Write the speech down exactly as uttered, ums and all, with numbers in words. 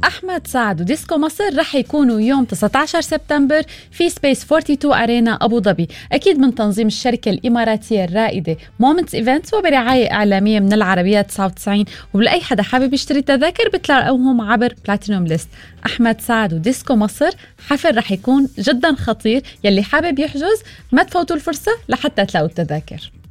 أحمد سعد وديسكو مصر رح يكونوا يوم تسعة عشر سبتمبر في سبيس اثنين وأربعين أرينا أبو ظبي، أكيد من تنظيم الشركة الإماراتية الرائدة مومنتس إيفنتس وبرعاية إعلامية من العربية تسعة وتسعين. ولأي حدا حابب يشتري تذاكر بتلاقوهم عبر بلاتينوم ليست. أحمد سعد وديسكو مصر حفل رح يكون جدا خطير، يلي حابب يحجز ما تفوتوا الفرصة لحتى تلاقوا التذاكر.